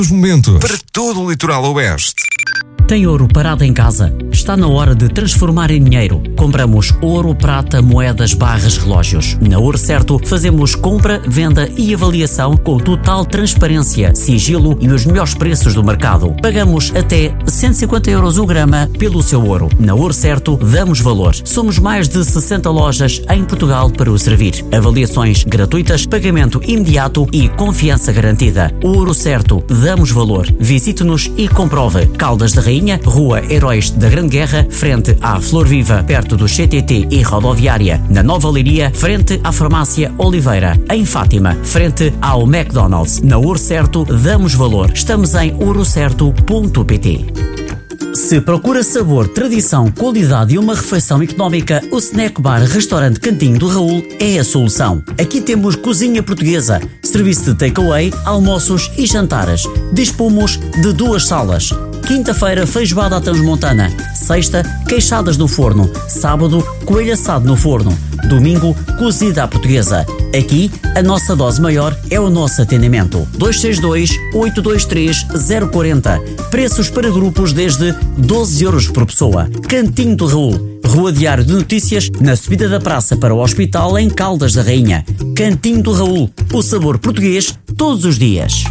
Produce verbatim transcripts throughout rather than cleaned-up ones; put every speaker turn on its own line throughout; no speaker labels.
Momento para todo o litoral oeste.
Tem ouro parado em casa? Está na hora de transformar em dinheiro. Compramos ouro, prata, moedas, barras, relógios. Na Ouro Certo fazemos compra, venda e avaliação com total transparência, sigilo e os melhores preços do mercado. Pagamos até cento e cinquenta euros o grama pelo seu ouro. Na Ouro Certo damos valor. Somos mais de sessenta lojas em Portugal para o servir. Avaliações gratuitas, pagamento imediato e confiança garantida. Ouro Certo, damos valor. Visite-nos e comprove. Caldas da Rainha, Rua Heróis da Grande Guerra, frente à Flor Viva, perto do C T T e rodoviária. Na Nova Leiria, frente à Farmácia Oliveira. Em Fátima, frente ao McDonald's. Na Ouro Certo, damos valor. Estamos em ouro certo ponto pt. Se procura sabor, tradição, qualidade e uma refeição económica, o Snack Bar Restaurante Cantinho do Raul é a solução. Aqui temos cozinha portuguesa, serviço de takeaway, almoços e jantares. Dispomos de duas salas. Quinta-feira, feijoada à transmontana. Sexta, queixadas no forno. Sábado, coelho assado no forno. Domingo, cozida à portuguesa. Aqui, a nossa dose maior é o nosso atendimento. dois seis dois, oito dois três, zero quatro zero. Preços para grupos desde doze euros por pessoa. Cantinho do Raul. Rua Diário de Notícias, na subida da praça para o hospital em Caldas da Rainha. Cantinho do Raul. O sabor português todos os dias.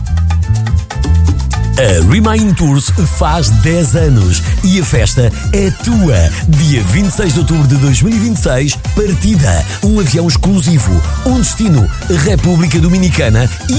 A Remind Tours faz dez anos e a festa é tua. Dia vinte e seis de outubro de dois mil e vinte e seis, partida. Um avião exclusivo, um destino, República Dominicana e